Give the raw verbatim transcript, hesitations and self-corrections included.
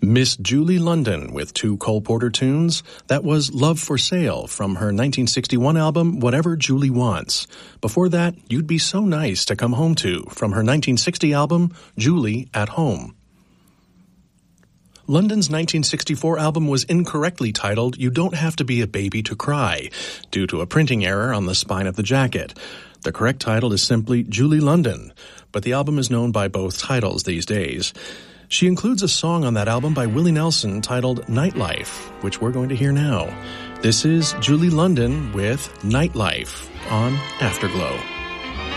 Miss Julie London with two Cole Porter tunes. That was Love for Sale from her nineteen sixty-one album, Whatever Julie Wants. Before that, You'd Be So Nice to Come Home To from her nineteen sixty album, Julie at Home. London's nineteen sixty-four album was incorrectly titled You Don't Have to Be a Baby to Cry, due to a printing error on the spine of the jacket. The correct title is simply Julie London, but the album is known by both titles these days. She includes a song on that album by Willie Nelson titled Nightlife, which we're going to hear now. This is Julie London with Nightlife on Afterglow.